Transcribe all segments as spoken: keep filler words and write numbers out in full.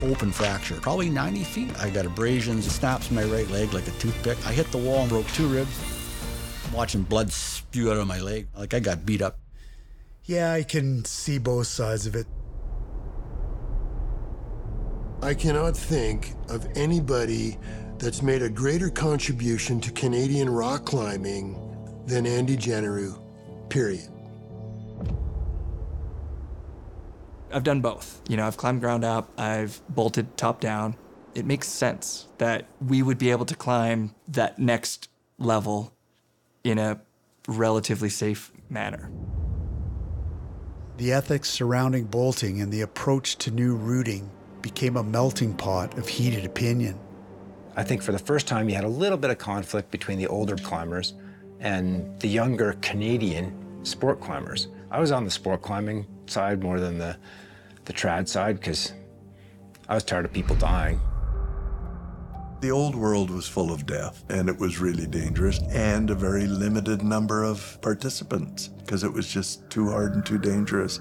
open fracture, probably ninety feet. I got abrasions, snaps in my right leg like a toothpick. I hit the wall and broke two ribs. I'm watching blood spew out of my leg. Like I got beat up. Yeah, I can see both sides of it. I cannot think of anybody that's made a greater contribution to Canadian rock climbing than Andy Genereux, period. I've done both. You know, I've climbed ground up, I've bolted top down. It makes sense that we would be able to climb that next level in a relatively safe manner. The ethics surrounding bolting and the approach to new routing became a melting pot of heated opinion. I think for the first time you had a little bit of conflict between the older climbers and the younger Canadian sport climbers. I was on the sport climbing side more than the, the trad side because I was tired of people dying. The old world was full of death, and it was really dangerous, and a very limited number of participants because it was just too hard and too dangerous.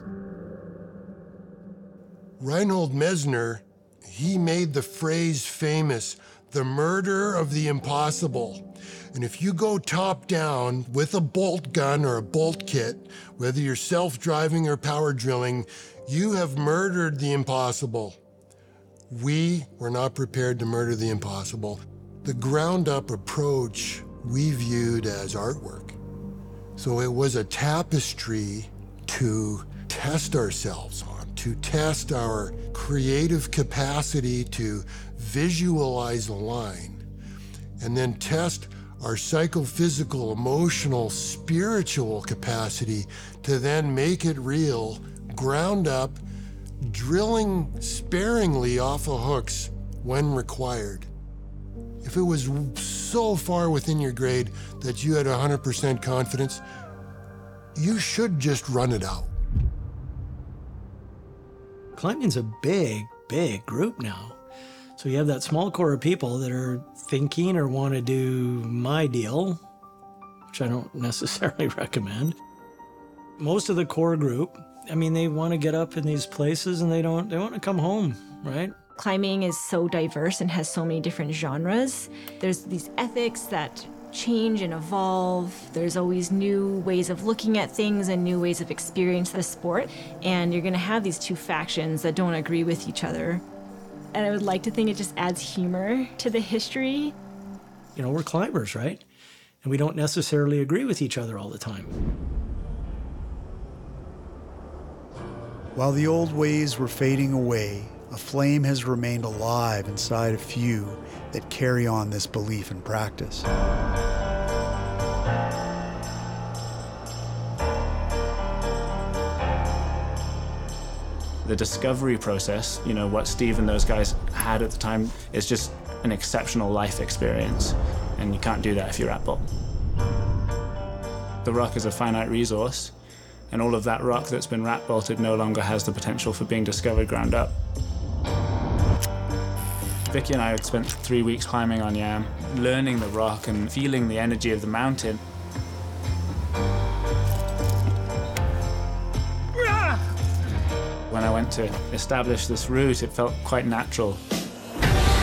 Reinhold Messner, he made the phrase famous, the murder of the impossible. And if you go top down with a bolt gun or a bolt kit, whether you're self-driving or power drilling, you have murdered the impossible. We were not prepared to murder the impossible. The ground-up approach we viewed as artwork. So it was a tapestry to test ourselves on, to test our creative capacity to visualize a line, and then test our psychophysical, emotional, spiritual capacity to then make it real, ground up, drilling sparingly off of hooks when required. If it was so far within your grade that you had one hundred percent confidence, you should just run it out. Climbing's a big, big group now. So you have that small core of people that are thinking or want to do my deal, which I don't necessarily recommend. Most of the core group, I mean, they want to get up in these places and they don't, they want to come home, right? Climbing is so diverse and has so many different genres. There's these ethics that change and evolve. There's always new ways of looking at things and new ways of experiencing the sport. And you're going to have these two factions that don't agree with each other. And I would like to think it just adds humor to the history. You know, we're climbers, right? And we don't necessarily agree with each other all the time. While the old ways were fading away, a flame has remained alive inside a few that carry on this belief and practice. The discovery process, you know, what Steve and those guys had at the time is just an exceptional life experience, and you can't do that if you're at bolt. The rock is a finite resource, and all of that rock that's been rat bolted no longer has the potential for being discovered ground up. Vicky and I had spent three weeks climbing on Yam, learning the rock and feeling the energy of the mountain. When I went to establish this route, it felt quite natural.